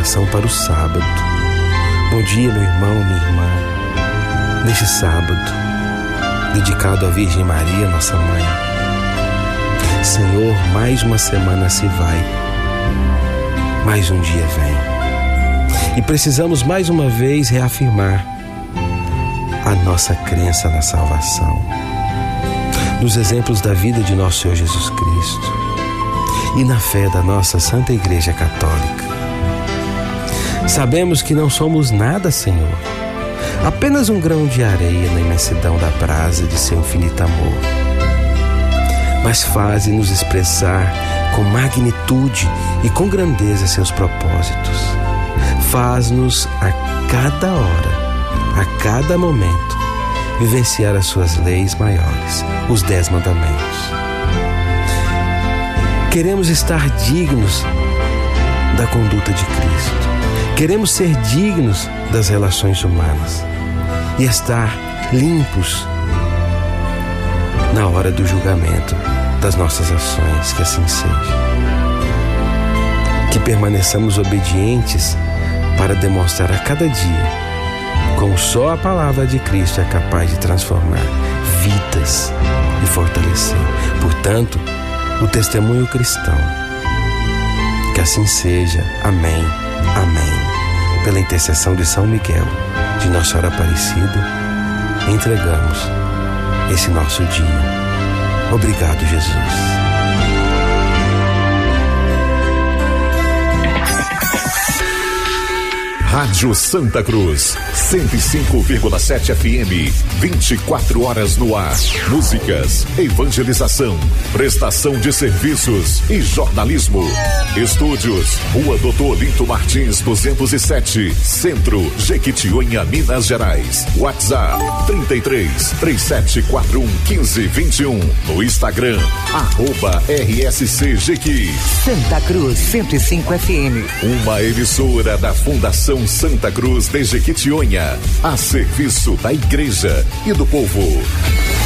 preparação para o sábado. Bom dia, meu irmão, minha irmã. Neste sábado, dedicado à Virgem Maria, nossa mãe. Senhor, mais uma semana se vai, mais um dia vem. E precisamos mais uma vez reafirmar a nossa crença na salvação, nos exemplos da vida de nosso Senhor Jesus Cristo e na fé da nossa Santa Igreja Católica. Sabemos que não somos nada, Senhor, apenas um grão de areia na imensidão da brasa de seu infinito amor. Mas faze-nos expressar com magnitude e com grandeza seus propósitos. Faz-nos a cada hora, a cada momento, vivenciar as suas leis maiores, os 10 mandamentos. Queremos estar dignos da conduta de Cristo. Queremos ser dignos das relações humanas e estar limpos na hora do julgamento das nossas ações, que assim seja. Que permaneçamos obedientes para demonstrar a cada dia como só a palavra de Cristo é capaz de transformar vidas e fortalecer, portanto, o testemunho cristão. Que assim seja. Amém. Amém. Pela intercessão de São Miguel, de Nossa Senhora Aparecida, entregamos esse nosso dia. Obrigado, Jesus. Rádio Santa Cruz, 105,7 FM, 24 horas no ar. Músicas, evangelização, prestação de serviços e jornalismo. Estúdios, Rua Doutor Olinto Martins, 207, Centro, Jequitinhonha, Minas Gerais. WhatsApp, 33-3741-1521. No Instagram, @RSCJequi. Santa Cruz, 105 FM. Uma emissora da Fundação Santa Cruz de Jequitinhonha, a serviço da Igreja e do povo.